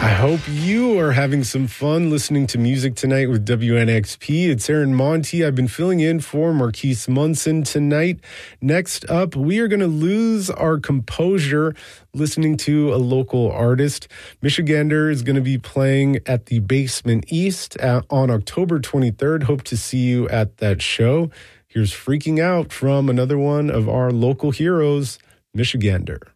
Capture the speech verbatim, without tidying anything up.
I hope you are having some fun listening to music tonight with W N X P. It's Aaron Monty. I've been filling in for Marquise Munson tonight. Next up, we are going to lose our composure listening to a local artist. Michigander is going to be playing at the Basement East at, on October twenty-third. Hope to see you at that show. Here's Freaking Out from another one of our local heroes, Michigander.